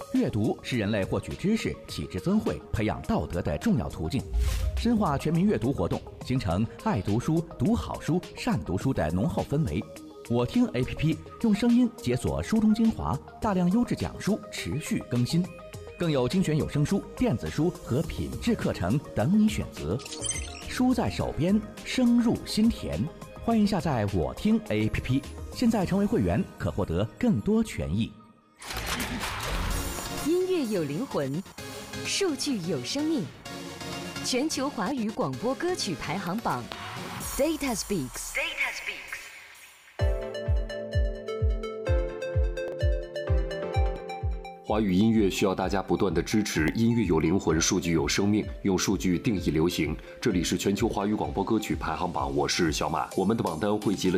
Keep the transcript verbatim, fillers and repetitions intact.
阅读是人类获取知识、启智增慧、培养道德的重要途径。深化全民阅读活动，形成爱读书、读好书、善读书的浓厚氛围。我听 A P P 用声音解锁书中精华，大量优质讲书持续更新，更有精选有声书、电子书和品质课程等你选择。书在手边，声入心田。欢迎下载我听 A P P， 现在成为会员可获得更多权益。 音乐有灵魂，数据有生命。全球华语广播歌曲排行榜 Data Speaks。Data Speaks。 华语音乐需要大家不断的支持，音乐有灵魂，数据有生命，用数据定义流行。这里是全球华语广播歌曲排行榜，我是小马。我们的榜单汇集了